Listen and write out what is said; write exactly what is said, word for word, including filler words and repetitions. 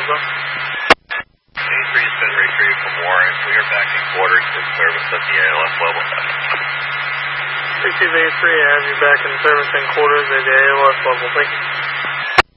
Alpha. eighty-three has been retrieved from Warren. We are back in quarters in service at the A L S level. Receive eighty-three, I have you back in service in quarters at the A L S level. Thank you.